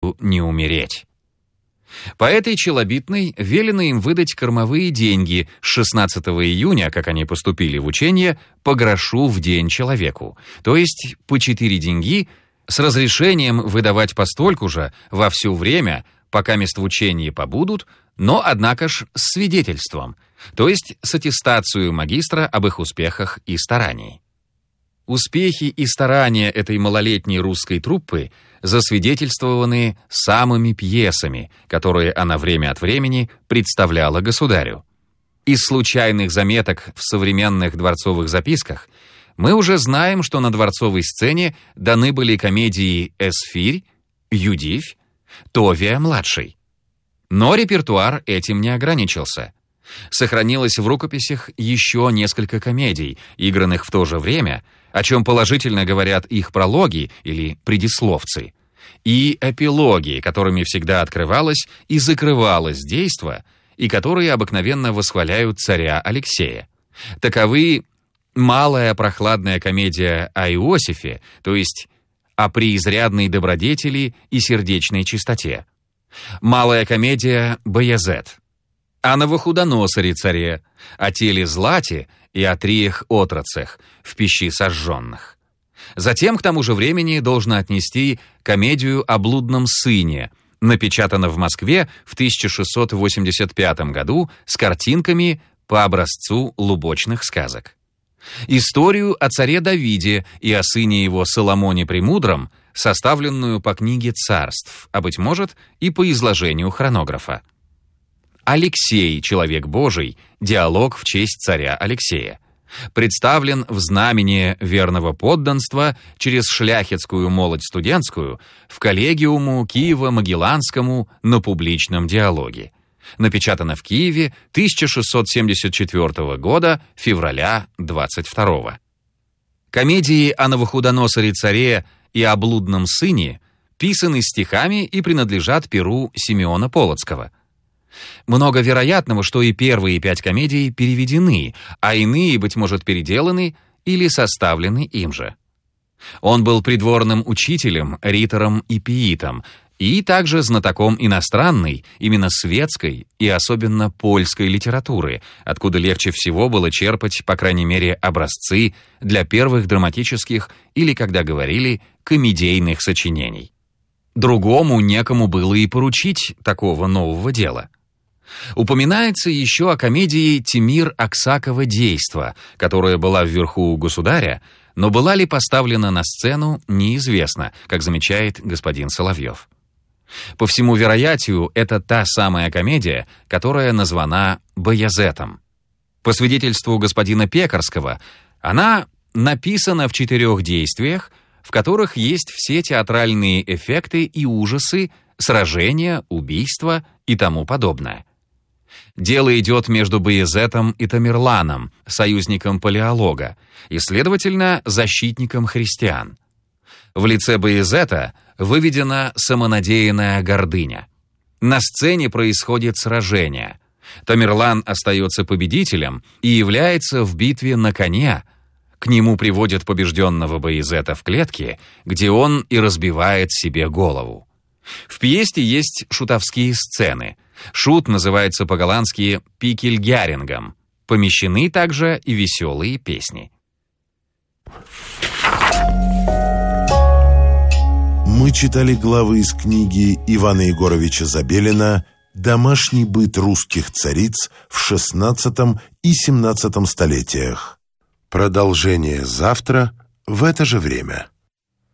царю не умереть. По этой челобитной велено им выдать кормовые деньги с 16 июня, как они поступили в учение, по грошу в день человеку, то есть по 4 деньги, с разрешением выдавать постольку же во все время, пока мест в учении побудут, но, однако ж, с свидетельством, то есть с аттестацией магистра об их успехах и старании. Успехи и старания этой малолетней русской труппы засвидетельствованы самыми пьесами, которые она время от времени представляла государю. Из случайных заметок в современных дворцовых записках мы уже знаем, что на дворцовой сцене даны были комедии «Эсфирь», «Юдивь», «Товия-младший». Но репертуар этим не ограничился. Сохранилось в рукописях еще несколько комедий, игранных в то же время, о чем положительно говорят их прологи или предисловцы, и эпилоги, которыми всегда открывалось и закрывалось действо, и которые обыкновенно восхваляют царя Алексея. Таковы малая прохладная комедия о Иосифе, то есть о преизрядной добродетели и сердечной чистоте, малая комедия «Баязет», о Навуходоносоре царе, о теле Злате и о триях отрocах в пищи сожженных. Затем, к тому же времени, должно отнести комедию о блудном сыне, напечатано в Москве в 1685 году с картинками по образцу лубочных сказок. Историю о царе Давиде и о сыне его Соломоне Премудром, составленную по книге царств, а, быть может, и по изложению хронографа. Алексей, человек Божий, диалог в честь царя Алексея, представлен в знамение верного подданства через шляхетскую молодь студентскую в коллегиуму Киево-Могиланскому на публичном диалоге. Напечатано в Киеве 1674 года, февраля 22. Комедии о Навуходоносоре царе и о блудном сыне писаны стихами и принадлежат перу Симеона Полоцкого. Много вероятного, что и первые 5 комедий переведены, а иные, быть может, переделаны или составлены им же. Он был придворным учителем, ритором и пиитом, и также знатоком иностранной, именно светской и особенно польской литературы, откуда легче всего было черпать, по крайней мере, образцы для первых драматических или, когда говорили, комедийных сочинений. Другому некому было и поручить такого нового дела. Упоминается еще о комедии «Тимир Аксакова действо», которая была вверху у государя, но была ли поставлена на сцену, неизвестно, как замечает господин Соловьев. По всему вероятию, это та самая комедия, которая названа «Баязетом». По свидетельству господина Пекарского, она написана в 4 действиях, в которых есть все театральные эффекты и ужасы, сражения, убийства и тому подобное. Дело идет между Баязетом и Тамерланом, союзником Палеолога, и, следовательно, защитником христиан. В лице Баязета выведена самонадеянная гордыня. На сцене происходит сражение. Тамерлан остается победителем и является в битве на коне. К нему приводят побежденного Баязета в клетке, где он и разбивает себе голову. В пьесе есть шутовские сцены. Шут называется по-голландски «пикельгярингом». Помещены также и веселые песни. Мы читали главы из книги Ивана Егоровича Забелина «Домашний быт русских цариц в XVI и XVII столетиях». Продолжение завтра в это же время.